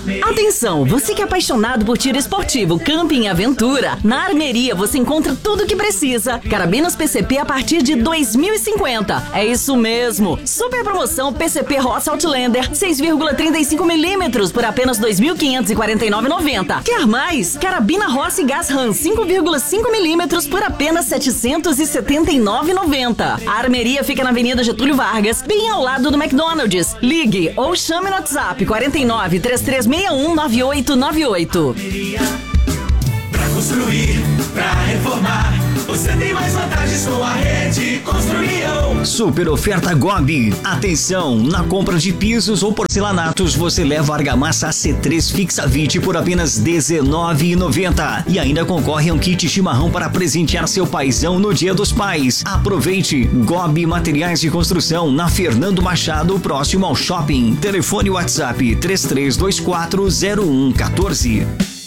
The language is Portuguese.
Atenção, você que é apaixonado por tiro esportivo, camping e aventura, na Armeria você encontra tudo o que precisa. Carabinas PCP a partir de 2.050. É isso mesmo. Super promoção PCP Ross Outlander 6,35mm por apenas 2.549,90. Quer mais? Carabina Rossi Gas Ram 5,5mm por apenas 779,90. A Armeria fica na Avenida Getúlio Vargas, bem ao lado do McDonald's. Ligue ou chame no WhatsApp 49 3361 9898. Pra construir, pra reformar, você tem mais vantagens com a Rede Construião. Super oferta Gobi. Atenção, na compra de pisos ou porcelanatos você leva a argamassa C3 Fixa 20 por apenas R$19,90 e ainda concorre a um kit chimarrão para presentear seu paizão no Dia dos Pais. Aproveite. Gobi Materiais de Construção na Fernando Machado, próximo ao shopping. Telefone WhatsApp 33240114.